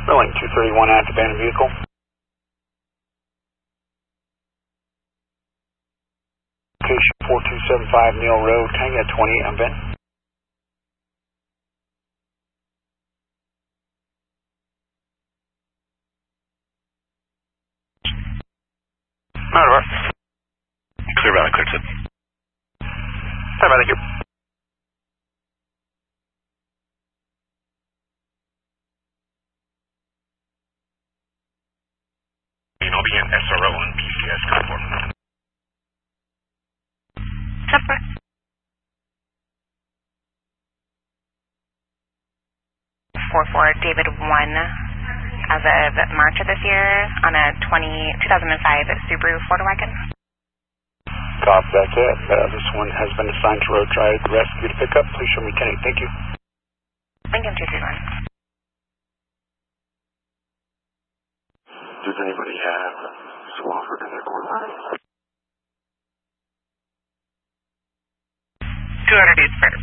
Rolling 231 active abandoned vehicle. Location 4275 Neil Road, Tango 28 on Benton. Over. Clear Valley, clear tip. Hi, thank you. I'll be in SRO and PCS conform. Separate. For David 1 as of March of this year on a 2005 Subaru Ford Wagon. Copy, that's it. This one has been assigned to road drive. Rescue to pick up. Please show me 10-8. Thank you. Lincoln 231. Does anybody have Swafford in their corner line? 200 is first.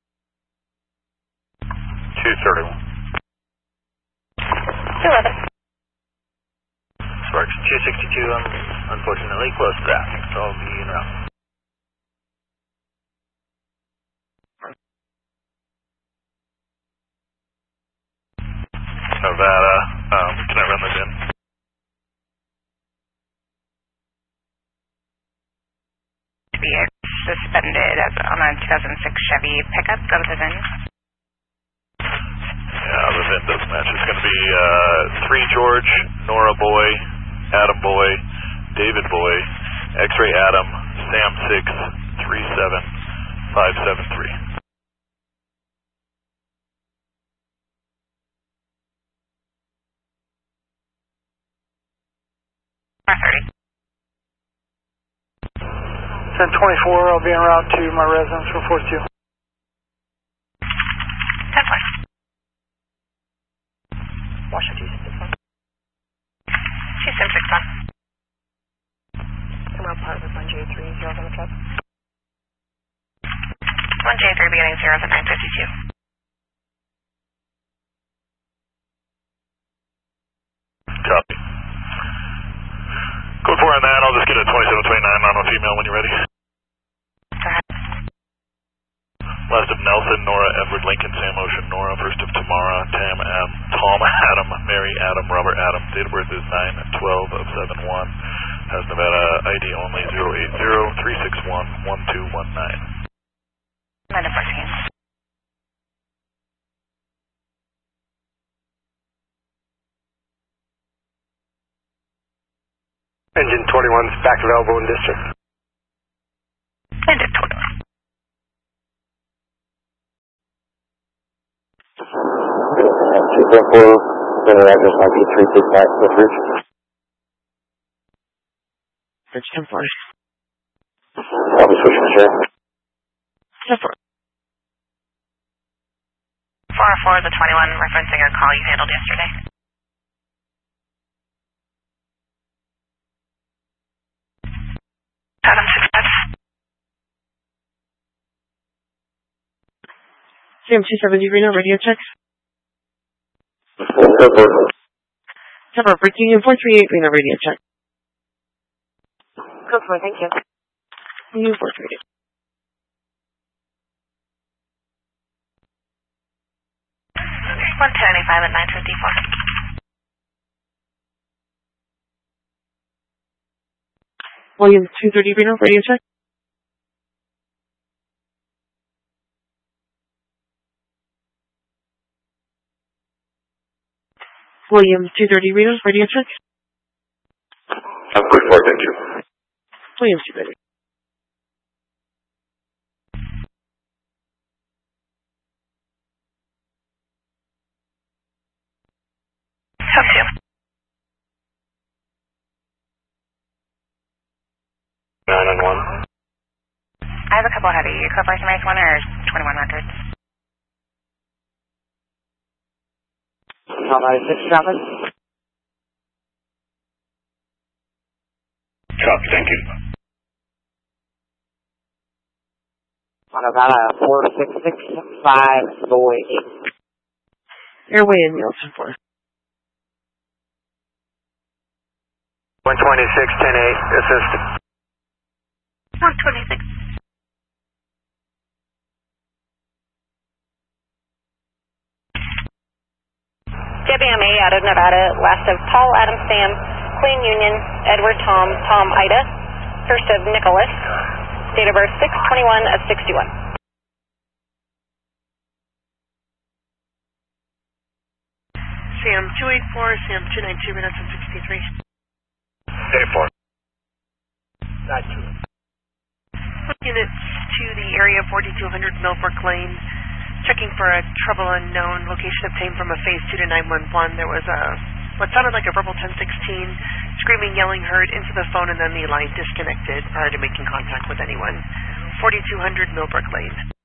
231. 211. Sparks 262, unfortunately close traffic, so I'll be en route. Nevada, can I run this in? Be suspended as on a 2006 Chevy pickup. Go to the VIN. Yeah, the VIN doesn't match. It's going to be 3 George, Nora Boy, Adam Boy, David Boy, X-Ray Adam, Sam 6, 37573. 430. 1024, I'll be en route to my residence for 42. 10 Washington 261. 276 on. Come out part with 1J3, 0 on the truck. 1J3 beginning 0 at 952. Copy. Code 4 on that, I'll just get a 2729 on a female when you're ready. Go ahead. Last of Nelson, Nora, Edward, Lincoln, Sam, Ocean, Nora. First of Tamara, Tam, Tom, Adam, Mary, Adam, Robert, Adam. Date of birth is 9/12 of 71. Has Nevada ID only 080-361-1219. 914. Engine 21's back available in district. Engine 21. Address might be 365 Cliff Ridge. It's 1040. I'll be switching to share. 1040. 404 is a 21 referencing a call you handled yesterday. Adam 65. Sam 270 Reno, radio check. 10 breaking in 438 Reno, radio check. Go for it, thank you. You 438. Okay, 11085 at 954. William 230 Reno, radio check. William 230 Reno, radio check. I'm good for it, thank you. William 230. Code 2. 991. I have a couple heavy. Corporation Race 1 or 21 records? How 96 traffic? Copy, thank you. On about a 4665 Boy. Airway in Nielsen 4. 126, 10-8, assist. 126. WMA out of Nevada, last of Paul, Adam, Sam, Queen Union, Edward, Tom, Tom, Ida, first of Nicholas, date of birth 6/21 of 61. Sam 284, Sam 292, minutes and 63. 84. Not true. Units to the area 4200 Millbrook Lane. Checking for a trouble unknown. Location obtained from a phase 2 to 911. There was what sounded like a verbal 1016. Screaming, yelling heard into the phone, and then the line disconnected prior to making contact with anyone. 4200 Millbrook Lane.